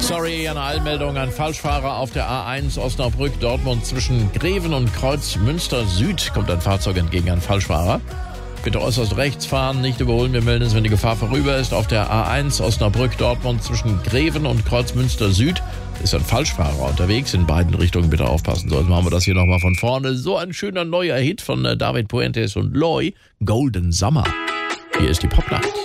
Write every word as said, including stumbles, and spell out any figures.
Sorry, eine Eilmeldung an Falschfahrer auf der A eins Osnabrück-Dortmund zwischen Greven und Kreuzmünster Süd. Kommt ein Fahrzeug entgegen, ein Falschfahrer. Bitte äußerst rechts fahren, nicht überholen. Wir melden uns, wenn die Gefahr vorüber ist. Auf der A eins Osnabrück-Dortmund zwischen Greven und Kreuzmünster Süd ist ein Falschfahrer unterwegs. In beiden Richtungen bitte aufpassen. So, jetzt machen wir das hier nochmal von vorne. So ein schöner neuer Hit von David Puentes und Loy. Golden Summer. Hier ist die Popnacht.